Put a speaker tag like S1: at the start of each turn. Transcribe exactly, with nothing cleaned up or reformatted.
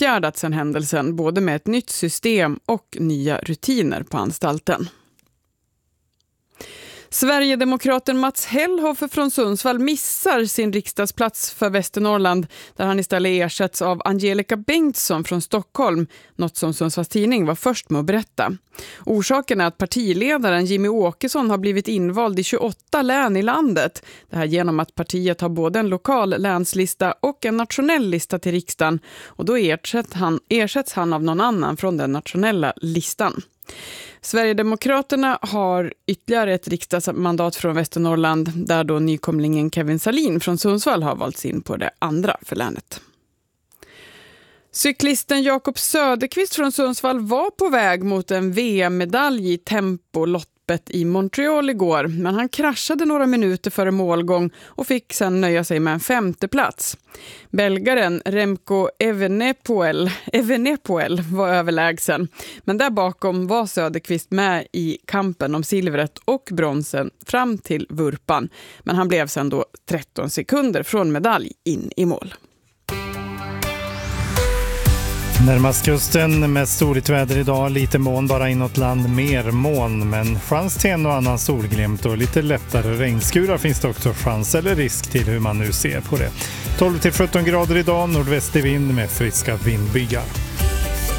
S1: åtgärdats sedan händelsen, både med ett nytt system och nya rutiner på anstalten. Sverigedemokraten Mats Hellhoff från Sundsvall missar sin riksdagsplats för Västernorrland, där han istället ersätts av Angelica Bengtsson från Stockholm, något som Sundsvalls tidning var först med att berätta. Orsaken är att partiledaren Jimmy Åkesson har blivit invald i tjugoåtta län i landet. Det här genom att partiet har både en lokal länslista och en nationell lista till riksdagen, och då ersätts han, ersätts han av någon annan från den nationella listan. Sverigedemokraterna har ytterligare ett riksdagsmandat från Västernorrland, där då nykomlingen Kevin Salin från Sundsvall har valts in på det andra för länet. Cyklisten Jakob Söderqvist från Sundsvall var på väg mot en V M-medalj i tempoloppet i Montreal igår, men han kraschade några minuter före målgång och fick sedan nöja sig med en femte plats. Belgaren Remco Evenepoel, Evenepoel var överlägsen, men där bakom var Söderqvist med i kampen om silvret och bronsen fram till vurpan, men han blev sedan då tretton sekunder från medalj in i mål.
S2: Närmast kusten med soligt väder idag, lite moln bara inåt land, mer moln, men chans till en och annan solglimt och lite lättare regnskurar finns det också chans eller risk till, hur man nu ser på det. tolv till sjutton grader idag, nordvästlig vind med friska vindbyar.